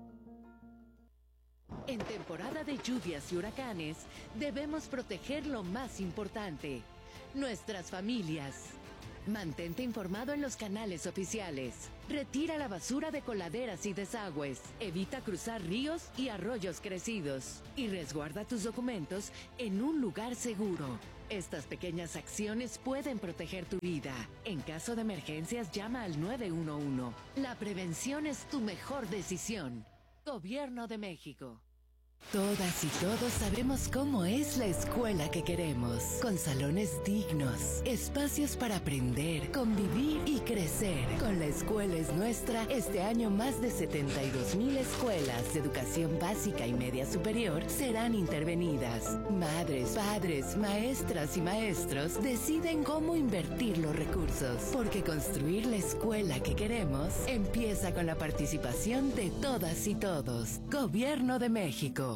En temporada de lluvias y huracanes, debemos proteger lo más importante, nuestras familias. Mantente informado en los canales oficiales. Retira la basura de coladeras y desagües. Evita cruzar ríos y arroyos crecidos. Y resguarda tus documentos en un lugar seguro. Estas pequeñas acciones pueden proteger tu vida. En caso de emergencias, llama al nueve uno uno. La prevención es tu mejor decisión. Gobierno de México. Todas y todos sabemos cómo es la escuela que queremos, con salones dignos, espacios para aprender, convivir y crecer. Con La Escuela es Nuestra, este año más de setenta y dos mil escuelas de educación básica y media superior serán intervenidas. Madres, padres, maestras y maestros deciden cómo invertir los recursos, porque construir la escuela que queremos empieza con la participación de todas y todos. Gobierno de México.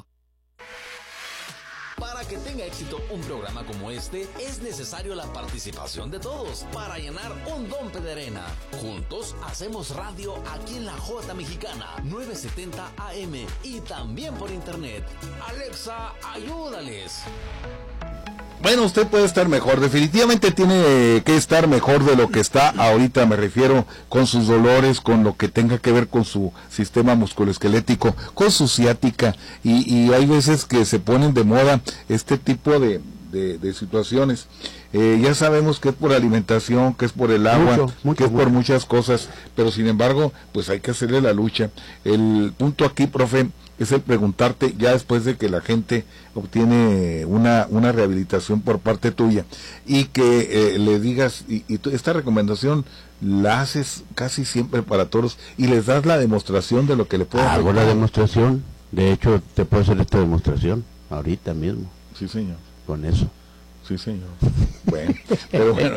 Para que tenga éxito un programa como este, es necesario la participación de todos para llenar un dompe de arena. Juntos hacemos radio aquí en la J Mexicana, novecientos setenta A M y también por internet. Alexa, ayúdales. Bueno, usted puede estar mejor, definitivamente tiene que estar mejor de lo que está ahorita, me refiero con sus dolores, con lo que tenga que ver con su sistema musculoesquelético, con su ciática, y, y hay veces que se ponen de moda este tipo de, de, de situaciones. Eh, ya sabemos que es por alimentación, que es por el agua, mucho, mucho, que es mucho. por muchas cosas, pero sin embargo, pues hay que hacerle la lucha. El punto aquí, profe, es el preguntarte, ya después de que la gente obtiene una una rehabilitación por parte tuya, y que eh, le digas, y, y tú, esta recomendación la haces casi siempre para todos, y les das la demostración de lo que le puedes hago recomendar. La demostración, de hecho te puedo hacer esta demostración ahorita mismo. Sí, señor. Con eso. Sí, señor. Bueno, pero bueno,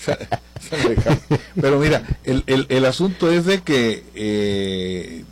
pero mira, el, el, el asunto es de que eh,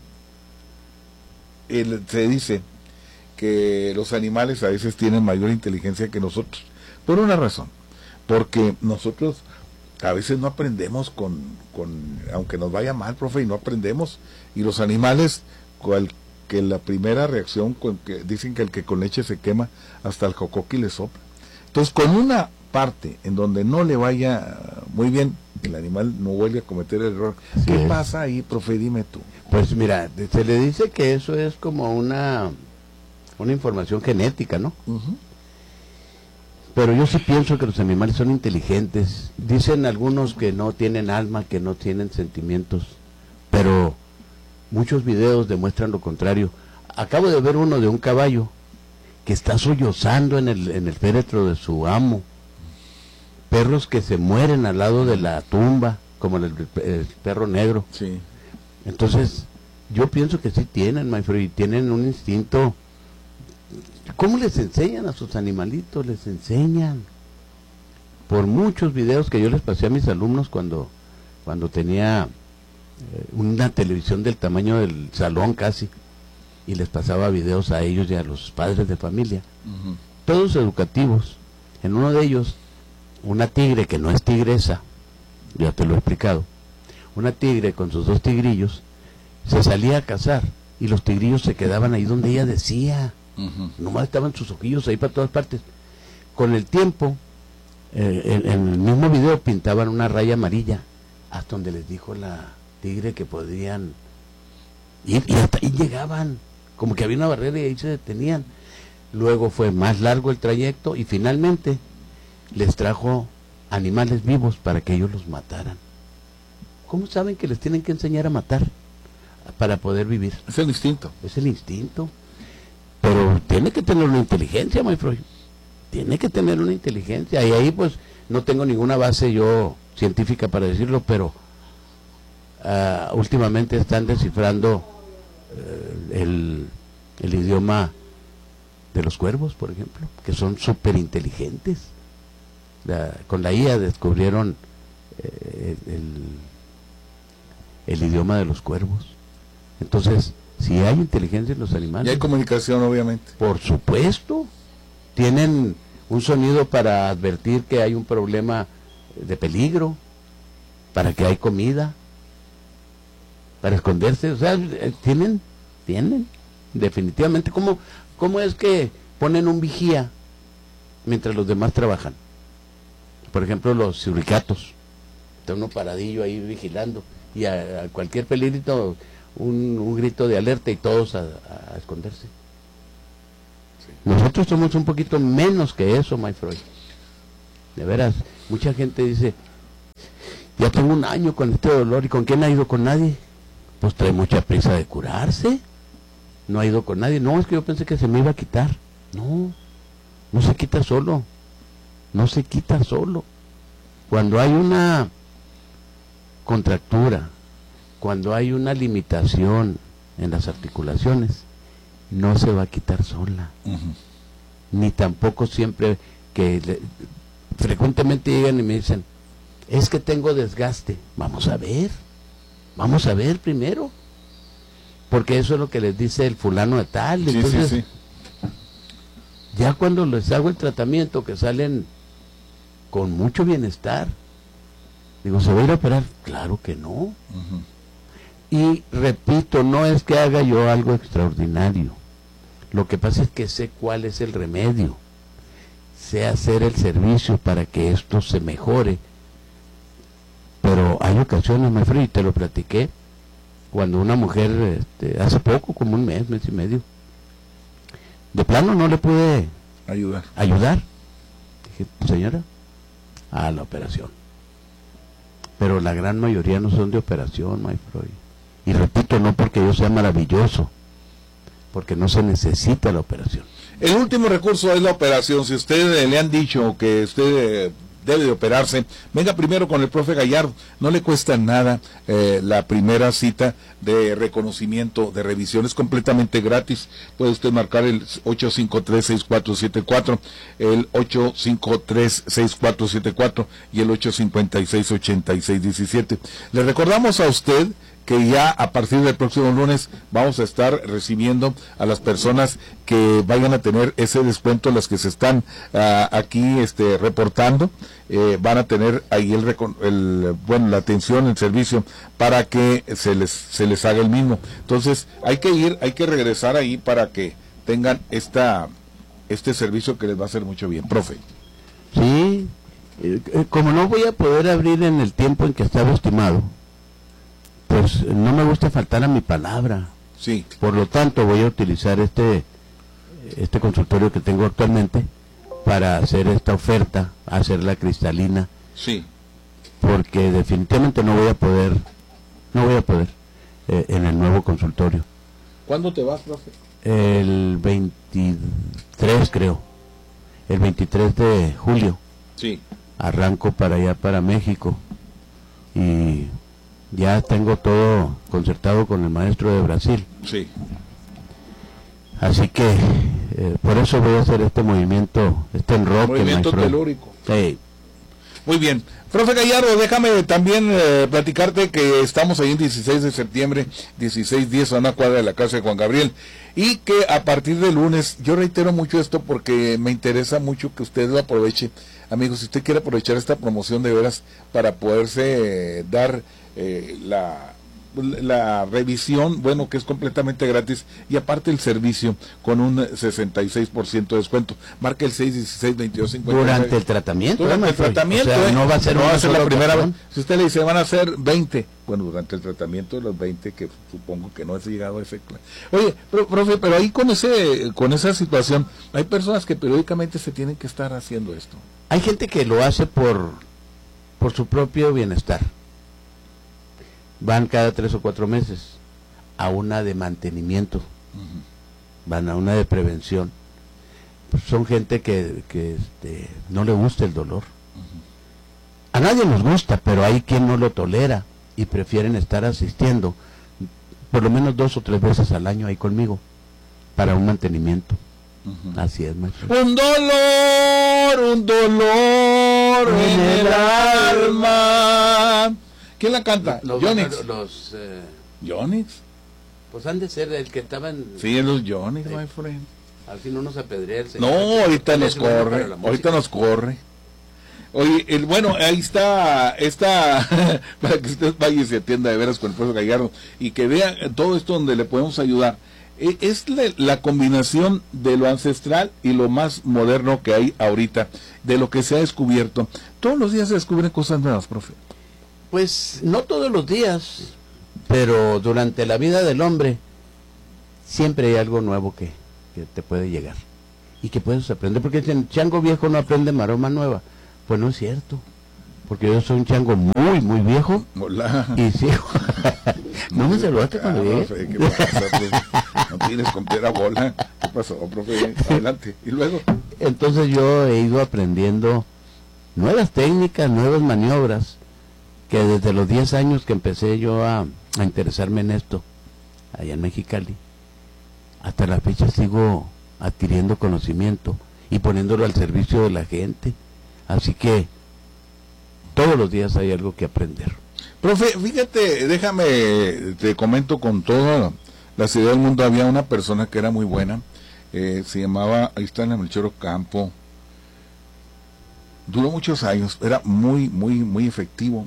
el, se dice que los animales a veces tienen mayor inteligencia que nosotros, por una razón, porque nosotros a veces no aprendemos con, con aunque nos vaya mal, profe, y no aprendemos, y los animales, cual, que la primera reacción, con que dicen que el que con leche se quema, hasta el jocoqui le sopla. Entonces, con una parte en donde no le vaya muy bien, el animal no vuelve a cometer el error. Así ¿Qué es. pasa ahí, profe? Dime tú. Pues mira, se le dice que eso es como una, una información genética, ¿no? Uh-huh. Pero yo sí pienso que los animales son inteligentes. Dicen algunos que no tienen alma, que no tienen sentimientos, pero muchos videos demuestran lo contrario. Acabo de ver uno de un caballo que está sollozando en el, en el féretro de su amo. Perros que se mueren al lado de la tumba, como el, el perro negro. Sí. Entonces, yo pienso que sí tienen, maestro, y tienen un instinto. ¿Cómo les enseñan a sus animalitos? Les enseñan. Por muchos videos que yo les pasé a mis alumnos cuando, cuando tenía eh, una televisión del tamaño del salón casi, y les pasaba videos a ellos y a los padres de familia, uh-huh. todos educativos. En uno de ellos, una tigre que no es tigresa, ya te lo he explicado, una tigre con sus dos tigrillos se salía a cazar y los tigrillos se quedaban ahí donde ella decía, uh-huh. nomás estaban sus ojillos ahí para todas partes. Con el tiempo, eh, en, en el mismo video pintaban una raya amarilla hasta donde les dijo la tigre que podían ir, y hasta ahí llegaban, como que había una barrera y ahí se detenían. Luego fue más largo el trayecto y finalmente les trajo animales vivos para que ellos los mataran. ¿Cómo saben que les tienen que enseñar a matar? para poder vivir. Es el instinto. Es el instinto. Pero tiene que tener una inteligencia, my Freud. Tiene que tener una inteligencia. Y ahí pues no tengo ninguna base yo científica para decirlo, pero uh, últimamente están descifrando uh, el, el idioma de los cuervos, por ejemplo, que son súper inteligentes. La, con la I A descubrieron eh, el, el idioma de los cuervos. Entonces, si hay inteligencia en los animales. Y hay comunicación, obviamente. Por supuesto. Tienen un sonido para advertir que hay un problema de peligro, para que hay comida, para esconderse. O sea, tienen, tienen, definitivamente. ¿Cómo, cómo es que ponen un vigía mientras los demás trabajan? Por ejemplo, los suricatos. Está uno paradillo ahí vigilando. Y a, a cualquier peligro, un, un grito de alerta y todos a, a esconderse. Sí. Nosotros somos un poquito menos que eso, my Freud. De veras, mucha gente dice, ya tengo un año con este dolor. ¿Y con quién ha ido? Con nadie. Pues trae mucha prisa de curarse. No ha ido con nadie. No, es que yo pensé que se me iba a quitar. No, no se quita solo. No se quita solo. Cuando hay una contractura, cuando hay una limitación en las articulaciones, no se va a quitar sola. Uh-huh. Ni tampoco siempre que le, frecuentemente llegan y me dicen, es que tengo desgaste. Vamos a ver, vamos a ver primero, porque eso es lo que les dice el fulano de tal. Sí, entonces, sí, sí. Ya cuando les hago el tratamiento, que salen con mucho bienestar, digo, ¿se va a ir a operar? Claro que no. Uh-huh. Y repito, no es que haga yo algo extraordinario. Lo que pasa es que sé cuál es el remedio. Sé hacer el servicio para que esto se mejore. Pero hay ocasiones, me fui, te lo platiqué, cuando una mujer, este, hace poco, como un mes, mes y medio, de plano no le pude ayudar. ayudar. Dije, señora, a la operación. Pero la gran mayoría no son de operación, my Freud. Y repito, no porque yo sea maravilloso, porque no se necesita la operación. El último recurso es la operación. Si usted eh, le han dicho que usted eh, debe de operarse, venga primero con el profe Gallardo. No le cuesta nada eh, la primera cita de reconocimiento, de revisión, es completamente gratis. Puede usted marcar el ocho cinco tres, seis cuatro siete cuatro, el ocho cinco tres, seis cuatro siete cuatro y el ocho cinco seis, ocho seis uno siete. Le recordamos a usted que ya a partir del próximo lunes vamos a estar recibiendo a las personas que vayan a tener ese descuento, las que se están uh, aquí este reportando, eh, van a tener ahí el, el bueno la atención, el servicio para que se les se les haga el mismo. Entonces hay que ir, hay que regresar ahí para que tengan esta este servicio que les va a hacer mucho bien, profe. Sí, eh, como no voy a poder abrir en el tiempo en que estaba estimado, pues no me gusta faltar a mi palabra. Sí. Por lo tanto, voy a utilizar este este consultorio que tengo actualmente para hacer esta oferta, hacerla cristalina. Sí. Porque definitivamente no voy a poder, no voy a poder eh, en el nuevo consultorio. ¿Cuándo te vas, profe? El veintitrés, creo. El veintitrés de julio. Sí. Arranco para allá, para México. Y ya tengo todo concertado con el maestro de Brasil. Sí. Así que eh, por eso voy a hacer este movimiento, este enroque. Movimiento telúrico. Sí. Muy bien. Profe Gallardo, déjame también eh, platicarte que estamos ahí en dieciséis de septiembre, dieciséis diez, a una cuadra de la casa de Juan Gabriel. Y que a partir de lunes, yo reitero mucho esto porque me interesa mucho que usted lo aproveche. Amigos, si usted quiere aprovechar esta promoción de veras para poderse eh, dar eh, la... la revisión, bueno, que es completamente gratis, y aparte el servicio con un sesenta y seis por ciento de descuento. Marca el seis dieciséis veintidós cincuenta y seis. Durante el tratamiento. Durante el tratamiento, o sea, eh, no va a ser, no va a ser la primera vez. ocasión. Si usted le dice, van a ser veinte, bueno, durante el tratamiento de los veinte, que supongo que no ha llegado a ese... Oye, pero, profe, pero ahí con ese con esa situación, hay personas que periódicamente se tienen que estar haciendo esto. Hay gente que lo hace por, por su propio bienestar. Van cada tres o cuatro meses. a una de mantenimiento, uh-huh. van a una de prevención. Pues son gente que, que este, no le gusta el dolor. Uh-huh. A nadie nos gusta, pero hay quien no lo tolera y prefieren estar asistiendo por lo menos dos o tres veces al año ahí conmigo para un mantenimiento. Uh-huh. Así es, maestro. Un dolor, un dolor en el alma. ¿Quién la canta? Los, Yonix. Los, eh, Yonix. Pues han de ser el que estaban. Sí, los Yonix, my friend. Así no nos apedrea el señor. No, ahorita nos corre, ahorita nos corre. Oye, el, bueno, ahí está, está, para que usted vaya y se atienda de veras con el profesor Gallardo y que vea todo esto donde le podemos ayudar. Es la, la combinación de lo ancestral y lo más moderno que hay ahorita, de lo que se ha descubierto. Todos los días se descubren cosas nuevas, profe. Pues no todos los días, pero durante la vida del hombre siempre hay algo nuevo que, que te puede llegar y que puedes aprender, porque dicen, chango viejo no aprende maroma nueva. Pues no es cierto, porque yo soy un chango muy, muy viejo. Hola. Y sí, no me saludaste cuando llegué. Profe, ¿qué pasa, profe? No tienes con piedra bola. ¿Qué pasó, profe? Adelante. Y luego. Entonces yo he ido aprendiendo nuevas técnicas, nuevas maniobras, que desde los diez años que empecé yo a, a interesarme en esto, allá en Mexicali, hasta la fecha sigo adquiriendo conocimiento y poniéndolo al servicio de la gente. Así que todos los días hay algo que aprender. Profe, fíjate, déjame, te comento con toda la seriedad del mundo, había una persona que era muy buena, eh, se llamaba, ahí está en el Melchor Ocampo, duró muchos años, era muy, muy, muy efectivo.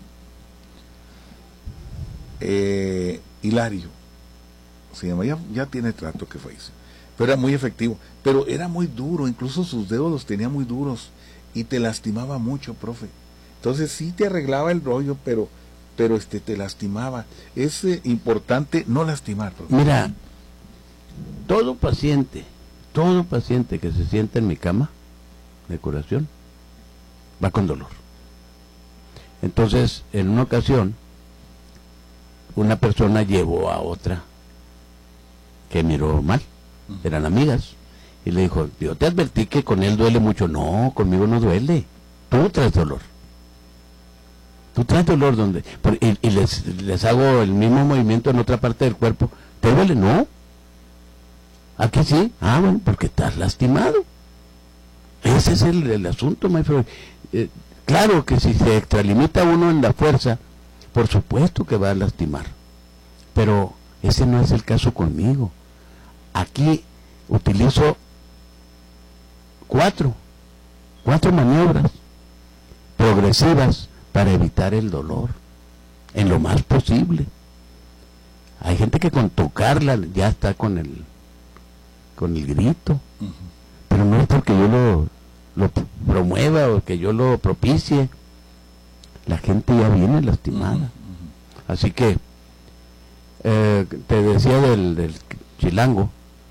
Eh, Hilario, se llama, ya, ya tiene trato que fue eso, pero era muy efectivo, pero era muy duro, incluso sus dedos los tenía muy duros. Y te lastimaba mucho, profe. Entonces sí te arreglaba el rollo, pero pero este te lastimaba. Es eh, importante no lastimar, profe. Mira, todo paciente, todo paciente que se sienta en mi cama de curación, va con dolor. Entonces, en una ocasión, una persona llevó a otra que miró mal. Uh-huh. Eran amigas. Y le dijo, yo te advertí que con él duele mucho. No, conmigo no duele. Tú traes dolor. Tú traes dolor donde... Y, y les, les hago el mismo movimiento en otra parte del cuerpo. ¿Te duele? No. Aquí sí. Ah, bueno, porque estás lastimado. Ese es el, el asunto, my friend. Eh, claro que si se extralimita uno en la fuerza, por supuesto que va a lastimar. Pero ese no es el caso conmigo. Aquí utilizo cuatro, cuatro maniobras progresivas para evitar el dolor en lo más posible. Hay gente que con tocarla ya está con el con el grito, uh-huh. pero no es porque yo lo, lo promueva o que yo lo propicie. La gente ya viene lastimada. Uh-huh. Uh-huh. Así que eh, te decía del, del chilango.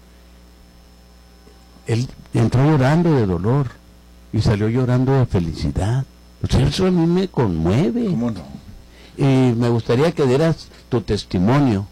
Él entró llorando de dolor y salió llorando de felicidad. O sea, eso a mí me conmueve. ¿Cómo no? Y me gustaría que dieras tu testimonio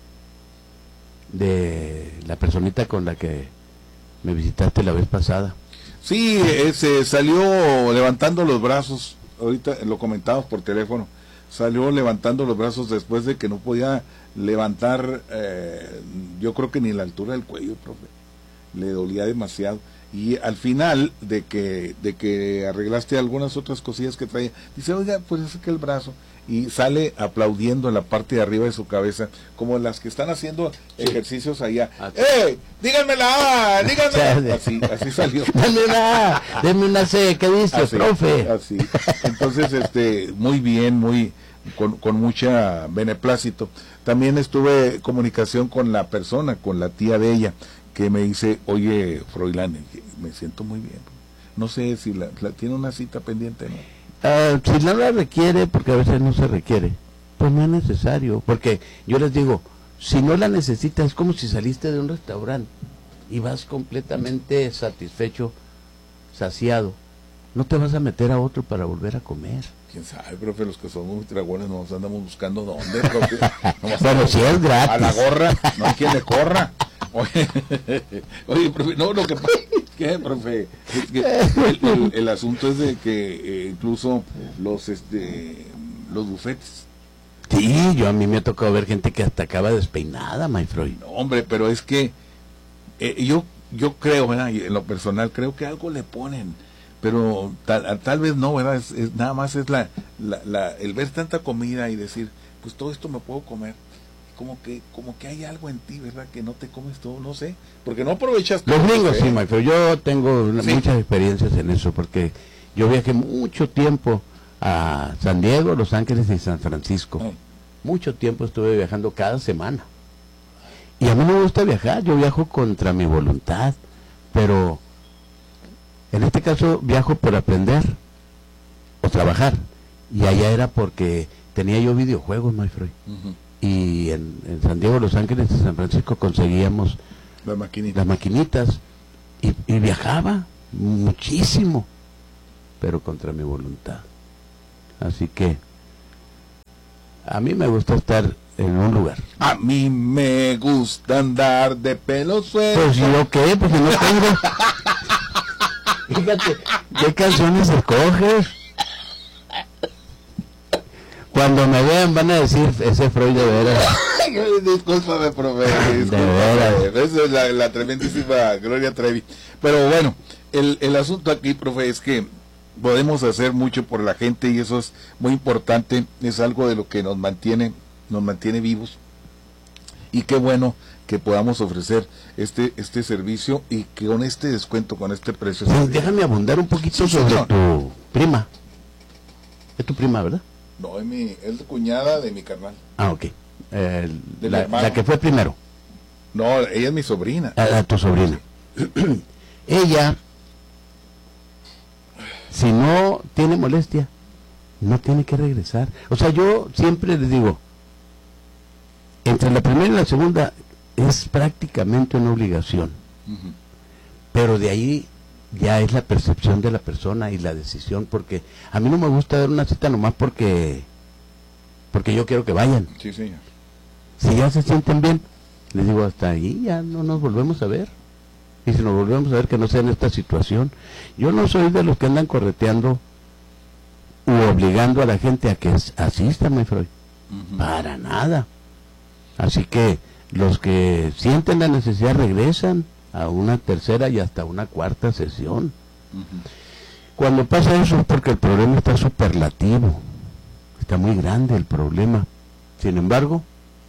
de la personita con la que me visitaste la vez pasada. Sí, eh, se salió levantando los brazos, ahorita lo comentábamos por teléfono, salió levantando los brazos después de que no podía levantar, eh, yo creo que ni la altura del cuello, profe. Le dolía demasiado y al final de que de que arreglaste algunas otras cosillas que traía, dice, oiga, pues es que el brazo, y sale aplaudiendo en la parte de arriba de su cabeza, como las que están haciendo ejercicios allá. ¡Eh! ¡Díganmela! ¡Ah! ¡Díganmela! Así, así salió. Dame una A, deme una C, ¿qué dice, así, profe? Así. Entonces, este, muy bien, muy con, con mucha beneplácito. También estuve en comunicación con la persona, con la tía de ella, que me dice, oye, Froilán, me siento muy bien. No sé si la, la tiene una cita pendiente, ¿no? Uh, si no la requiere, porque a veces no se requiere, pues no es necesario. Porque yo les digo, si no la necesitas, es como si saliste de un restaurante y vas completamente satisfecho, saciado. No te vas a meter a otro para volver a comer. Quién sabe, profe, los que somos muy dragones nos andamos buscando dónde, profe. Pero si es gratis. A la gorra, no hay quien le corra. Oye, oye, profe, no, lo que pasa es que, profe, es que el, el, el asunto es de que eh, incluso los, este, los bufetes. Sí, yo a mí me ha tocado ver gente que hasta acaba despeinada, my Freud. No, hombre, pero es que eh, yo, yo creo, ¿verdad? Y en lo personal, creo que algo le ponen. Pero tal, tal vez no, ¿verdad? Es, es, nada más es la, la, la, el ver tanta comida y decir, pues todo esto me puedo comer. Como que como que hay algo en ti, ¿verdad? Que no te comes todo, no sé. Porque no aprovechas todo. Los gringos, sí, Mike, pero yo tengo ¿sí? muchas experiencias en eso, porque yo viajé mucho tiempo a San Diego, Los Ángeles y San Francisco. Oh. Mucho tiempo estuve viajando cada semana. Y a mí me gusta viajar, yo viajo contra mi voluntad, pero... En este caso viajo por aprender o trabajar. Y allá era porque tenía yo videojuegos, my friend. Uh-huh. Y en, en San Diego, Los Ángeles y San Francisco conseguíamos las maquinitas, las maquinitas y, y viajaba muchísimo, pero contra mi voluntad. Así que a mí me gusta estar en un lugar. A mí me gusta andar de pelo suelto. Pues yo qué, pues yo no tengo... Fíjate, ¿qué canciones escoges? Cuando me vean van a decir, ese Freud de veras. Discúlpame, profe. Discúlpame. Esa es la, la tremendísima Gloria Trevi. Pero bueno, el, el asunto aquí, profe, es que podemos hacer mucho por la gente y eso es muy importante. Es algo de lo que nos mantiene, nos mantiene vivos. Y qué bueno que podamos ofrecer este este servicio y que con este descuento, con este precio. Sí, déjame abundar un poquito sí, sobre señor. Tu prima. Es tu prima, ¿verdad? No, es mi es la cuñada de mi carnal. Ah, ok. Eh, la, la que fue primero. No, ella es mi sobrina. Ah, tu sobrina. Ella, si no tiene molestia, no tiene que regresar. O sea, yo siempre les digo, entre la primera y la segunda es prácticamente una obligación, uh-huh. pero de ahí ya es la percepción de la persona y la decisión, porque a mí no me gusta dar una cita nomás porque porque yo quiero que vayan. Sí, señor. Si ya se sienten bien, les digo, hasta ahí ya no nos volvemos a ver, y si nos volvemos a ver que no sea en esta situación. Yo no soy de los que andan correteando u obligando a la gente a que asista, my Freud, uh-huh. para nada. Así que los que sienten la necesidad regresan a una tercera y hasta una cuarta sesión. Uh-huh. Cuando pasa eso es porque el problema está superlativo, está muy grande el problema. Sin embargo,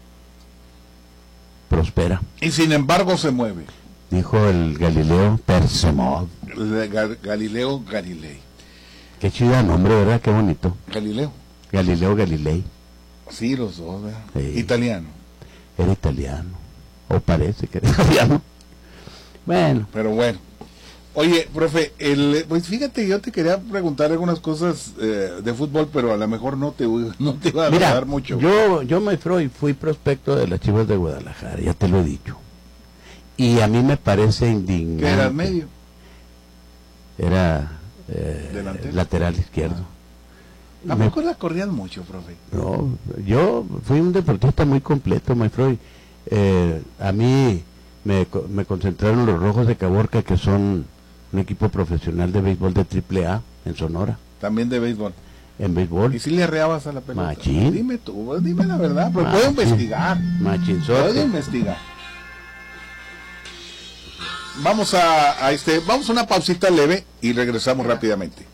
prospera. Y sin embargo se mueve. Dijo el Galileo per se move. Gal Galileo Galilei. Qué chido nombre, ¿verdad? Qué bonito. Galileo. Galileo Galilei. Sí, los dos, ¿verdad? Sí. Italiano. Era italiano, o parece que era italiano. Bueno. Pero bueno. Oye, profe, el, pues fíjate, yo te quería preguntar algunas cosas eh, de fútbol, pero a lo mejor no te, no te iba a Mira, dar mucho. Yo, yo, my Freud, fui prospecto de las Chivas de Guadalajara, ya te lo he dicho. Y a mí me parece indignante. ¿Qué eras medio? Era eh, lateral izquierdo. ¿A poco la corrían mucho, profe? No, yo fui un deportista muy completo, my Freud. Eh, a mí me, me concentraron los Rojos de Caborca, que son un equipo profesional de béisbol de triple A en Sonora. También de béisbol. En béisbol. ¿Y si le arreabas a la pelota? Machín. Dime tú, dime la verdad, pero puedo investigar. Machinzote. Puedo investigar. Vamos a, a este, vamos a una pausita leve y regresamos rápidamente.